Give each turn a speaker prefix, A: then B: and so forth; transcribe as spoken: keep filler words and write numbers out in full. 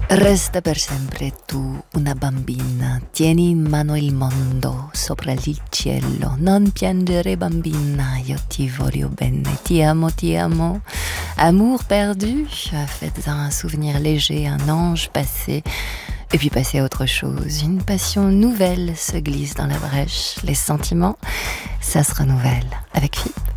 A: Resta per sempre tu una bambina, tieni in mano il mondo sopra il cielo, non piangere bambina, io ti voglio bene, ti amo, ti amo. Amour perdu, faites un souvenir léger, un ange passé, et puis passez à autre chose. Une passion nouvelle se glisse dans la brèche, les sentiments, ça se renouvelle avec Fi.